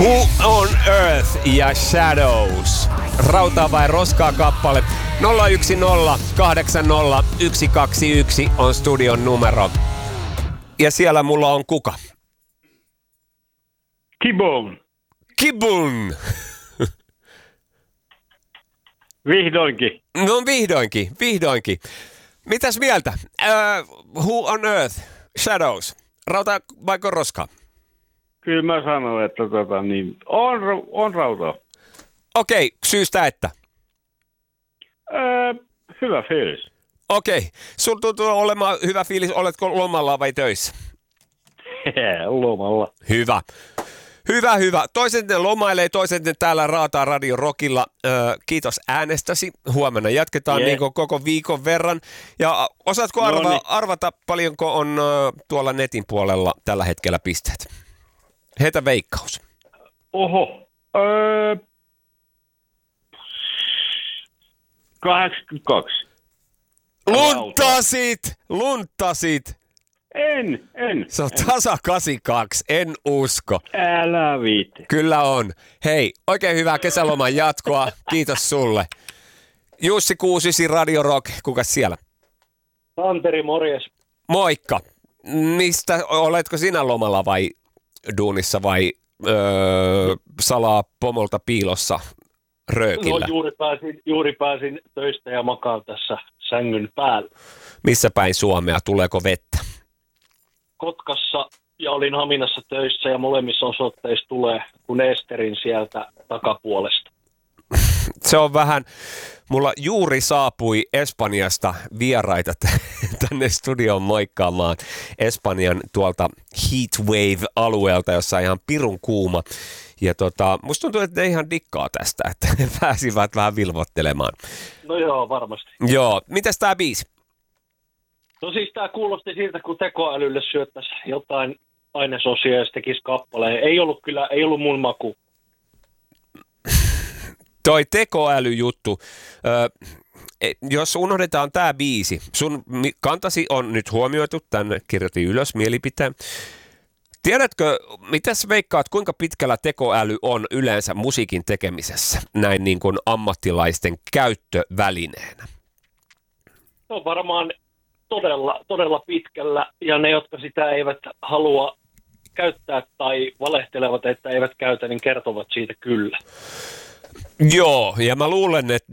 Who on Earth ja Shadows. Rautaa vai roskaa kappale. 01080 on studion numero. Ja siellä mulla on kuka? Kibon. Kibun. Vihdoinkin. No vihdoinkin. Mitäs mieltä? Who on Earth? Shadows. Rauta vai roskaa? Kyllä mä sanon, että on rautaa. Okei, syystä että? Hyvä fiilis. Okei, sun tuntuu olemaan hyvä fiilis. Oletko lomalla vai töissä? Lomalla. Hyvä. Toiset ne lomailee, toiset ne täällä raataa Radio Rockilla. Kiitos äänestäsi. Huomenna jatketaan niin kuin koko viikon verran. Ja osaatko arvata, paljonko on tuolla netin puolella tällä hetkellä pisteet? Heitä veikkaus. Oho. 82. Lunttasit! En. Se on tasa 82, en usko. Älä viitti. Kyllä on. Hei, oikein hyvää kesäloman jatkoa. Kiitos sulle. Jussi 69 Radio Rock, kukas siellä? Santeri, morjes. Moikka. Oletko sinä lomalla vai duunissa vai salaa pomolta piilossa röökillä? No juuri pääsin töistä ja makaan tässä sängyn päällä. Missä päin Suomea? Tuleeko vettä? Kotkassa ja olin Haminassa töissä ja molemmissa osoitteissa tulee kun Esterin sieltä takapuolesta. Se on vähän, mulla juuri saapui Espanjasta vieraita tänne studioon moikkaamaan Espanjan tuolta Heatwave-alueelta, jossa on ihan pirun kuuma. Ja musta tuntuu, että ne ihan dikkaa tästä, että ne pääsivät vähän vilvoittelemaan. No joo, varmasti. Joo, mitäs tää biisi? No siis tää kuulosti siltä, kun tekoälylle syöttäisi jotain ainesosia ja se tekisi kappaleen. Ei ollut mun maku. Toi tekoälyjuttu, jos unohdetaan tää biisi, sun kantasi on nyt huomioitu, tänne kirjoitin ylös mielipiteen. Tiedätkö, mitäs veikkaat, kuinka pitkällä tekoäly on yleensä musiikin tekemisessä, näin niin kuin ammattilaisten käyttövälineenä? Se on varmaan todella pitkällä, ja ne, jotka sitä eivät halua käyttää tai valehtelevat, että eivät käytä, niin kertovat siitä kyllä. Joo, ja mä luulen, että